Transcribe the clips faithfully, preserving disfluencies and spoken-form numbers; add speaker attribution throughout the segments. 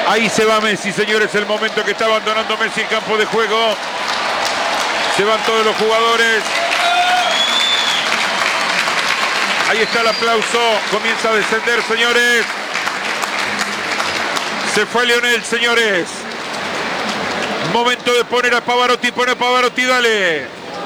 Speaker 1: Ahí se va Messi, señores, el momento que está abandonando Messi el campo de juego. Se van todos los jugadores. Ahí está el aplauso. Comienza a descender, señores. Se fue Lionel, señores. Momento de poner a Pavarotti. Pone a Pavarotti, dale.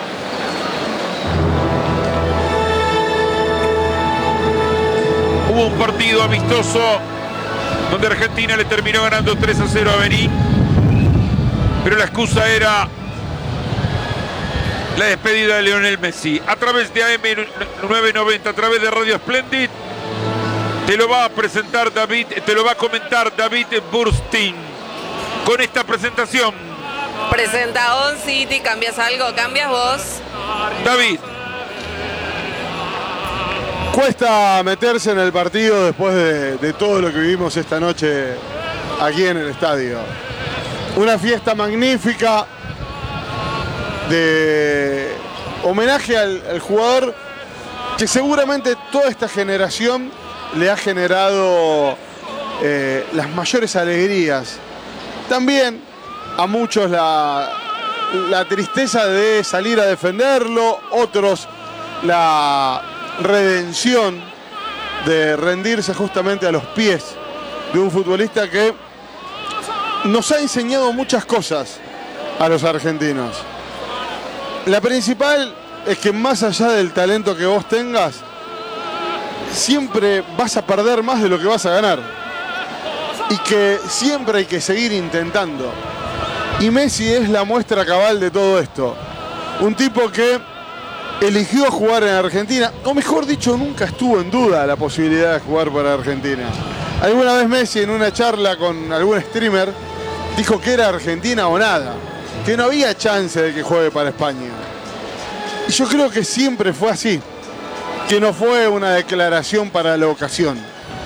Speaker 1: Hubo un partido amistoso donde Argentina le terminó ganando tres a cero a Benín. Pero la excusa era la despedida de Lionel Messi. A través de A M novecientos noventa, a través de Radio Splendid, te lo va a presentar David, te lo va a comentar David Burstein con esta presentación.
Speaker 2: Presenta On City, ¿cambias algo? ¿Cambias vos?
Speaker 1: David.
Speaker 3: Cuesta meterse en el partido después de, de todo lo que vivimos esta noche aquí en el estadio. Una fiesta magnífica de homenaje al, al jugador que seguramente toda esta generación le ha generado eh, las mayores alegrías. También a muchos la, la tristeza de salir a defenderlo, otros la redención de rendirse justamente a los pies de un futbolista que nos ha enseñado muchas cosas a los argentinos. La principal es que más allá del talento que vos tengas, siempre vas a perder más de lo que vas a ganar. Y que siempre hay que seguir intentando. Y Messi es la muestra cabal de todo esto. Un tipo que eligió jugar en Argentina, o mejor dicho, nunca estuvo en duda la posibilidad de jugar para Argentina. Alguna vez Messi en una charla con algún streamer dijo que era Argentina o nada, que no había chance de que juegue para España. Y yo creo que siempre fue así, que no fue una declaración para la ocasión.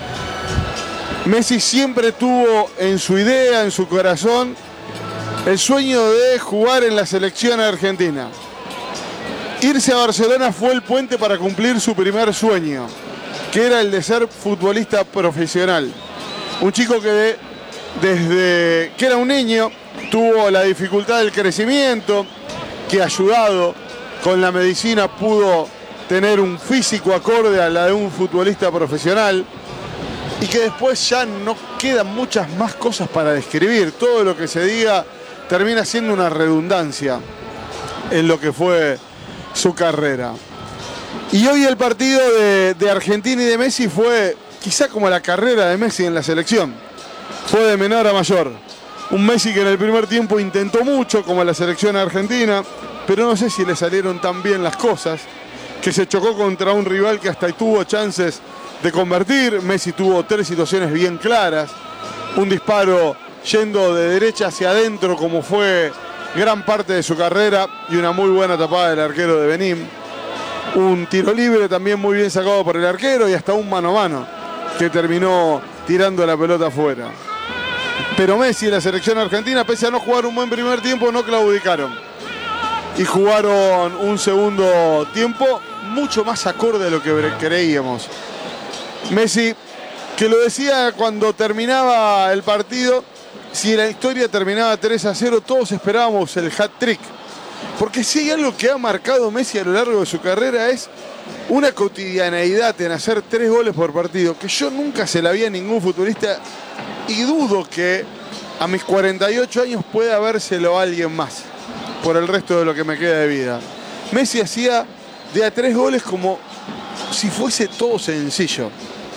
Speaker 3: Messi siempre tuvo en su idea, en su corazón, el sueño de jugar en la selección argentina. Irse a Barcelona fue el puente para cumplir su primer sueño, que era el de ser futbolista profesional. Un chico que desde que era un niño tuvo la dificultad del crecimiento, que ayudado con la medicina pudo tener un físico acorde a la de un futbolista profesional y que después ya no quedan muchas más cosas para describir. Todo lo que se diga termina siendo una redundancia en lo que fue su carrera. Y hoy el partido de, de Argentina y de Messi fue quizá como la carrera de Messi en la selección. Fue de menor a mayor. Un Messi que en el primer tiempo intentó mucho, como la selección argentina, pero no sé si le salieron tan bien las cosas, que se chocó contra un rival que hasta tuvo chances de convertir. Messi tuvo tres situaciones bien claras, un disparo yendo de derecha hacia adentro como fue gran parte de su carrera y una muy buena tapada del arquero de Benín. Un tiro libre también muy bien sacado por el arquero y hasta un mano a mano que terminó tirando la pelota afuera. Pero Messi y la selección argentina, pese a no jugar un buen primer tiempo, no claudicaron. Y jugaron un segundo tiempo mucho más acorde a lo que creíamos. Messi, que lo decía cuando terminaba el partido, si la historia terminaba tres a cero, todos esperábamos el hat-trick. Porque si hay algo que ha marcado Messi a lo largo de su carrera es una cotidianeidad en hacer tres goles por partido, que yo nunca se la vi a ningún futbolista y dudo que a mis cuarenta y ocho años pueda habérselo a alguien más por el resto de lo que me queda de vida. Messi hacía de a tres goles como si fuese todo sencillo.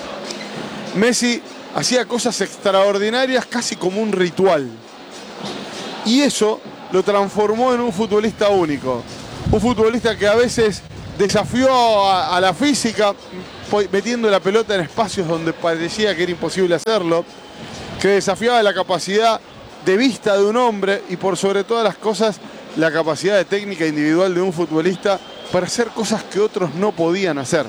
Speaker 3: Messi hacía cosas extraordinarias casi como un ritual. Y eso lo transformó en un futbolista único. Un futbolista que a veces desafió a, a la física, metiendo la pelota en espacios donde parecía que era imposible hacerlo, que desafiaba la capacidad de vista de un hombre y por sobre todas las cosas la capacidad de técnica individual de un futbolista para hacer cosas que otros no podían hacer.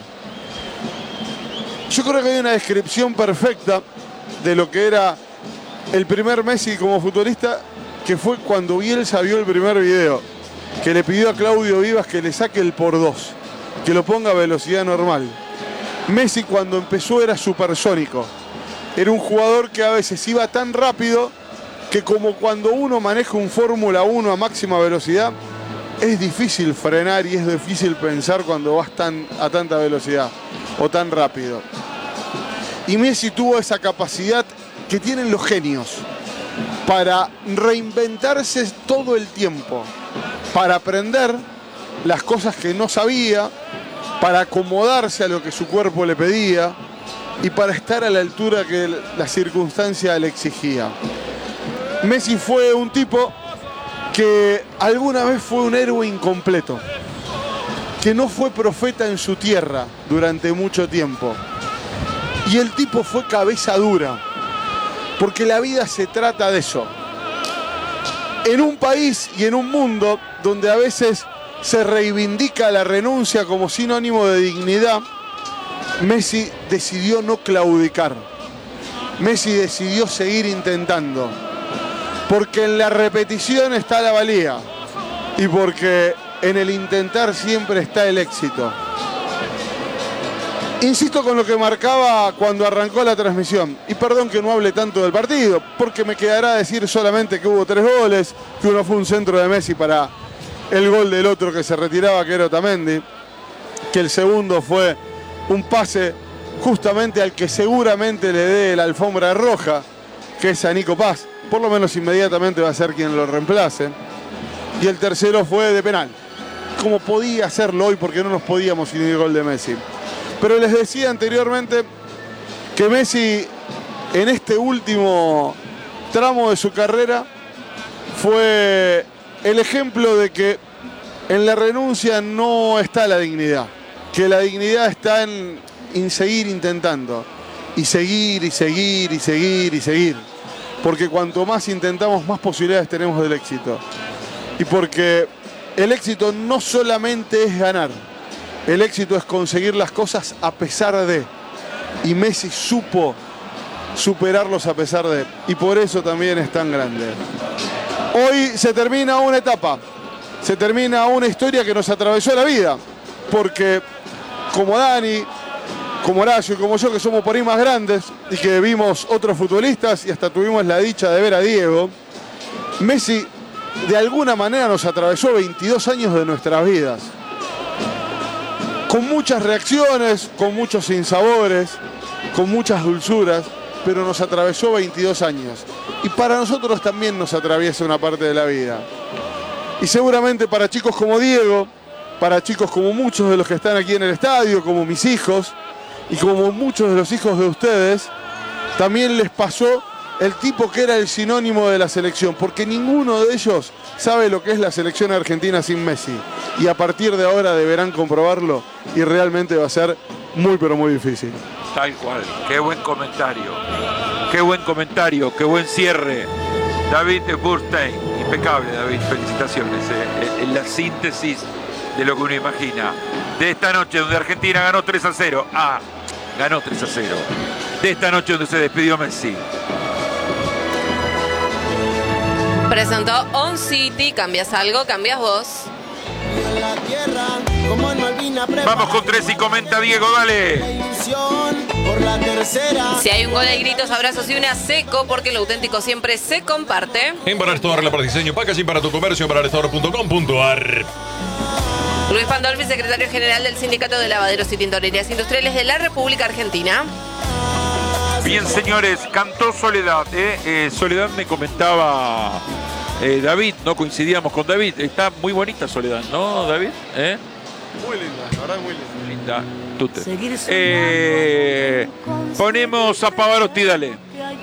Speaker 3: Yo creo que hay una descripción perfecta de lo que era el primer Messi como futbolista, que fue cuando Bielsa vio el primer video, que le pidió a Claudio Vivas que le saque el por dos, que lo ponga a velocidad normal. Messi cuando empezó era supersónico, Era un jugador que a veces iba tan rápido que como cuando uno maneja un Fórmula uno a máxima velocidad, es difícil frenar y es difícil pensar cuando vas tan, a tanta velocidad o tan rápido. Y Messi tuvo esa capacidad que tienen los genios para reinventarse todo el tiempo, para aprender las cosas que no sabía, para acomodarse a lo que su cuerpo le pedía y para estar a la altura que la circunstancia le exigía. Messi fue un tipo que alguna vez fue un héroe incompleto, que no fue profeta en su tierra durante mucho tiempo. Y el tipo fue cabeza dura, porque la vida se trata de eso. En un país y en un mundo donde a veces se reivindica la renuncia como sinónimo de dignidad, Messi decidió no claudicar. Messi decidió seguir intentando. Porque en la repetición está la valía. Y porque en el intentar siempre está el éxito. Insisto con lo que marcaba cuando arrancó la transmisión. Y perdón que no hable tanto del partido, porque me quedará decir solamente que hubo tres goles, que uno fue un centro de Messi para el gol del otro que se retiraba, que era Otamendi, que el segundo fue un pase justamente al que seguramente le dé la alfombra roja, que es a Nico Paz. Por lo menos inmediatamente va a ser quien lo reemplace. Y el tercero fue de penal, como podía hacerlo hoy, porque no nos podíamos sin el gol de Messi. Pero les decía anteriormente que Messi en este último tramo de su carrera fue el ejemplo de que en la renuncia no está la dignidad, que la dignidad está en, en seguir intentando, y seguir, y seguir, y seguir, y seguir. Porque cuanto más intentamos, más posibilidades tenemos del éxito. Y porque el éxito no solamente es ganar, el éxito es conseguir las cosas a pesar de. Y Messi supo superarlos a pesar de. Y por eso también es tan grande. Hoy se termina una etapa, se termina una historia que nos atravesó la vida. Porque como Dani, como Horacio y como yo, que somos por ahí más grandes y que vimos otros futbolistas y hasta tuvimos la dicha de ver a Diego, Messi de alguna manera nos atravesó veintidós años de nuestras vidas. Con muchas reacciones, con muchos sinsabores, con muchas dulzuras, pero nos atravesó veintidós años. Y para nosotros también nos atraviesa una parte de la vida. Y seguramente para chicos como Diego, para chicos como muchos de los que están aquí en el estadio, como mis hijos, y como muchos de los hijos de ustedes, también les pasó el tipo que era el sinónimo de la selección, porque ninguno de ellos sabe lo que es la selección argentina sin Messi. Y a partir de ahora deberán comprobarlo y realmente va a ser muy pero muy difícil.
Speaker 1: Tal cual, qué buen comentario, qué buen comentario, qué buen cierre. David Burstein, impecable David, felicitaciones, eh, en la síntesis de lo que uno imagina. De esta noche donde Argentina ganó tres a cero, ah, ganó tres a cero. De esta noche donde se despidió Messi.
Speaker 2: Presentó On City, cambias algo, cambias vos.
Speaker 1: Vamos con tres y comenta Diego, dale.
Speaker 2: Si hay un gol hay gritos, abrazos y una seco, porque lo auténtico siempre se comparte.
Speaker 4: En Barrestore, la por diseño, packaging para tu comercio, barrestore punto com punto ar.
Speaker 2: Luis Pandolfi, secretario general del Sindicato de Lavaderos y Tintorerías Industriales de la República Argentina.
Speaker 1: Bien, señores, cantó Soledad. ¿eh? Eh, Soledad me comentaba eh, David, no coincidíamos con David. Está muy bonita Soledad, ¿no, David? ¿Eh?
Speaker 3: Muy linda, la verdad muy linda.
Speaker 1: Linda. Tute. Eh, ponemos a Pavarotti, dale.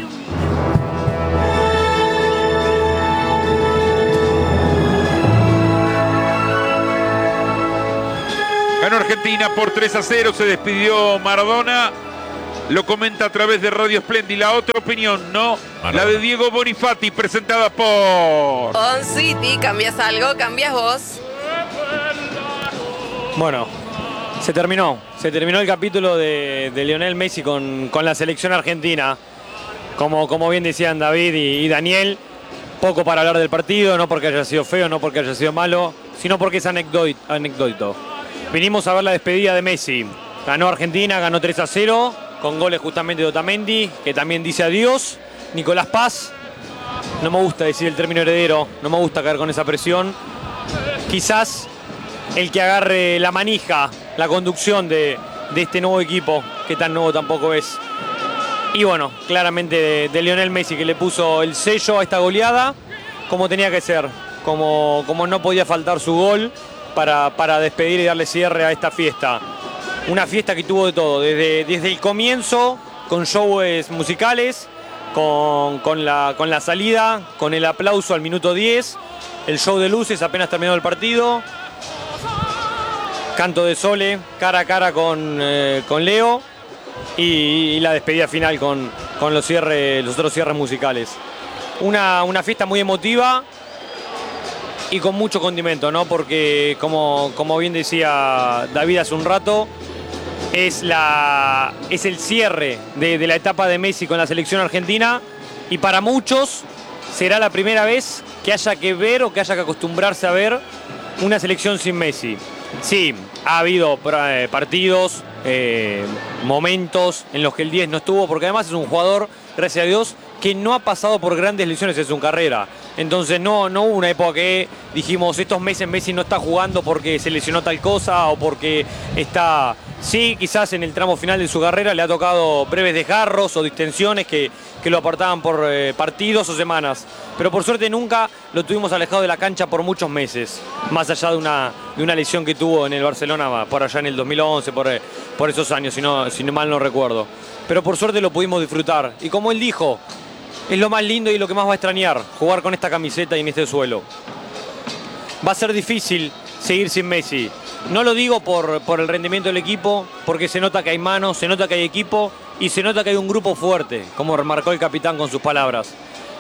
Speaker 1: Ganó Argentina por tres a cero, se despidió Maradona. Lo comenta a través de Radio Splendid. La otra opinión, ¿no? Maradona. La de Diego Bonifati, presentada por
Speaker 2: On City, cambias algo, cambias vos.
Speaker 5: Bueno, se terminó. Se terminó el capítulo de, de Lionel Messi con, con la selección argentina. Como, como bien decían David y, y Daniel, poco para hablar del partido, no porque haya sido feo, no porque haya sido malo, sino porque es anecdótico. Vinimos a ver la despedida de Messi. Ganó Argentina, ganó tres a cero. con goles justamente de Otamendi, que también dice adiós. Nicolás Paz, no me gusta decir el término heredero, no me gusta caer con esa presión. Quizás el que agarre la manija, la conducción de, de este nuevo equipo, que tan nuevo tampoco es. Y bueno, claramente de, de Lionel Messi, que le puso el sello a esta goleada, como tenía que ser, como, como no podía faltar su gol para, para despedir y darle cierre a esta fiesta. Una fiesta que tuvo de todo, desde, desde el comienzo, con shows musicales, con, con, la, con la salida, con el aplauso al minuto diez, el show de luces apenas terminado el partido, canto de Sole, cara a cara con, eh, con Leo, y, y la despedida final con, con los, cierres, los otros cierres musicales. Una, una fiesta muy emotiva y con mucho condimento, ¿no? Porque como, como bien decía David hace un rato, es, la, es el cierre de, de la etapa de Messi con la selección argentina, y para muchos será la primera vez que haya que ver o que haya que acostumbrarse a ver una selección sin Messi. Sí, ha habido partidos, eh, momentos en los que el diez no estuvo, porque además es un jugador, gracias a Dios, que no ha pasado por grandes lesiones en su carrera. Entonces no, no hubo una época que dijimos estos meses Messi no está jugando porque se lesionó tal cosa o porque está... Sí, quizás en el tramo final de su carrera le ha tocado breves desgarros o distensiones que, que lo apartaban por eh, partidos o semanas. Pero por suerte nunca lo tuvimos alejado de la cancha por muchos meses, más allá de una, de una lesión que tuvo en el Barcelona por allá en el dos mil once, por, por esos años, si, no, si mal no recuerdo. Pero por suerte lo pudimos disfrutar. Y como él dijo, es lo más lindo y lo que más va a extrañar, jugar con esta camiseta y en este suelo. Va a ser difícil seguir sin Messi. No lo digo por, por el rendimiento del equipo, porque se nota que hay manos, se nota que hay equipo y se nota que hay un grupo fuerte, como remarcó el capitán con sus palabras.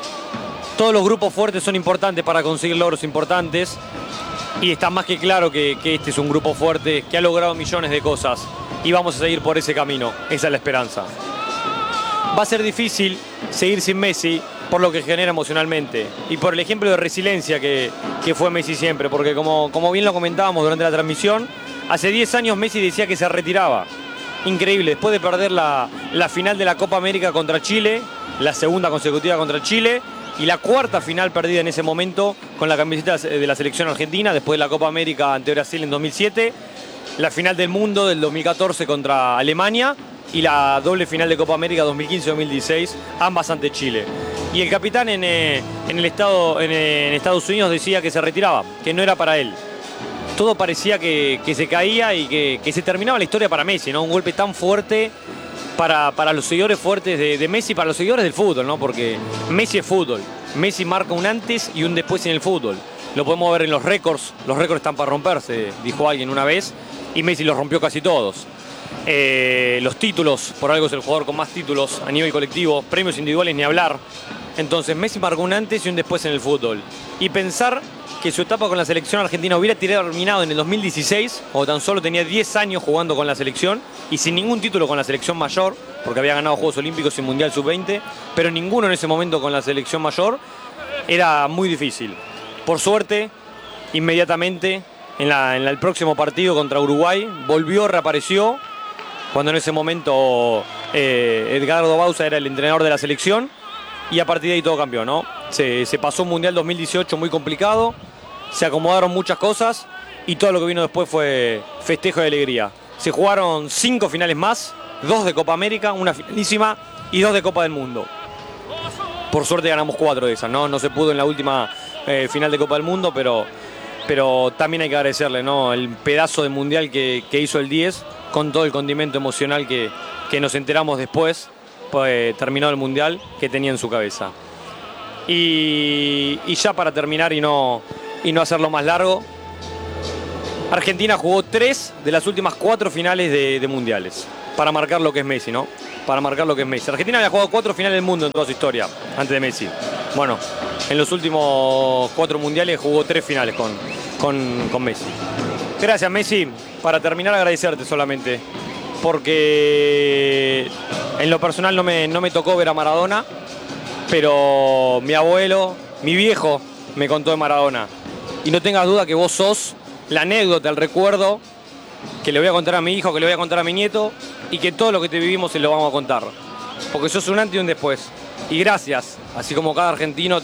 Speaker 5: Todos los grupos fuertes son importantes para conseguir logros importantes y está más que claro que, que este es un grupo fuerte que ha logrado millones de cosas y vamos a seguir por ese camino. Esa es la esperanza. Va a ser difícil seguir sin Messi por lo que genera emocionalmente y por el ejemplo de resiliencia que, que fue Messi siempre, porque como, como bien lo comentábamos durante la transmisión, hace diez años Messi decía que se retiraba. Increíble, después de perder la, la final de la Copa América contra Chile, la segunda consecutiva contra Chile y la cuarta final perdida en ese momento con la camiseta de la selección argentina, después de la Copa América ante Brasil en dos mil siete, la final del mundo del dos mil catorce contra Alemania y la doble final de Copa América dos mil quince dos mil dieciséis, ambas ante Chile. Y el capitán en, eh, en, el estado, en, eh, en Estados Unidos decía que se retiraba, que no era para él. Todo parecía que, que se caía y que, que se terminaba la historia para Messi, ¿no? Un golpe tan fuerte para, para los seguidores fuertes de, de Messi, para los seguidores del fútbol, ¿no? Porque Messi es fútbol. Messi marca un antes y un después en el fútbol. Lo podemos ver en los récords. Los récords están para romperse, dijo alguien una vez, y Messi los rompió casi todos. Eh, los títulos, por algo es el jugador con más títulos a nivel colectivo, premios individuales ni hablar. Entonces Messi marcó un antes y un después en el fútbol. Y pensar que su etapa con la selección argentina hubiera terminado en el dos mil dieciséis, o tan solo tenía diez años jugando con la selección y sin ningún título con la selección mayor, porque había ganado Juegos Olímpicos y Mundial sub veinte, pero ninguno en ese momento con la selección mayor, era muy difícil. Por suerte, inmediatamente, en, la, en la, el próximo partido contra Uruguay, volvió, reapareció, cuando en ese momento eh, Edgardo Bauza era el entrenador de la selección, y a partir de ahí todo cambió, ¿no? Se, se pasó un Mundial dos mil dieciocho muy complicado, se acomodaron muchas cosas y todo lo que vino después fue festejo de alegría. Se jugaron cinco finales más, dos de Copa América, una finalísima y dos de Copa del Mundo. Por suerte ganamos cuatro de esas, ¿no? No se pudo en la última eh, final de Copa del Mundo, pero, pero también hay que agradecerle, ¿no? El pedazo de Mundial que, que hizo el diez, con todo el condimento emocional que, que nos enteramos después, pues, terminó el Mundial, que tenía en su cabeza. Y, y ya para terminar y no, y no hacerlo más largo, Argentina jugó tres de las últimas cuatro finales de, de mundiales, para marcar lo que es Messi, ¿no? Para marcar lo que es Messi. Argentina había jugado cuatro finales del mundo en toda su historia, antes de Messi. Bueno, en los últimos cuatro mundiales jugó tres finales con, con, con Messi. Gracias, Messi. Para terminar, agradecerte solamente, porque en lo personal no me, no me tocó ver a Maradona, pero mi abuelo, mi viejo, me contó de Maradona. Y no tengas duda que vos sos la anécdota, el recuerdo que le voy a contar a mi hijo, que le voy a contar a mi nieto y que todo lo que te vivimos se lo vamos a contar. Porque sos un antes y un después. Y gracias, así como cada argentino